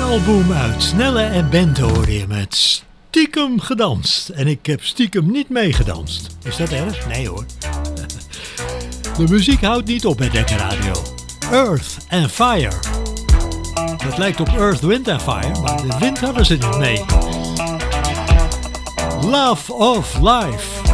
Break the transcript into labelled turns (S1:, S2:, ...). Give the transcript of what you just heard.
S1: album uit. Snelle en Bente hoorde je met Stiekem gedanst. En ik heb stiekem niet meegedanst. Is dat erg? Nee hoor. De muziek houdt niet op bij Dekker Radio. Earth and Fire. Dat lijkt op Earth, Wind and Fire, maar de wind hadden ze niet mee. Love of Life.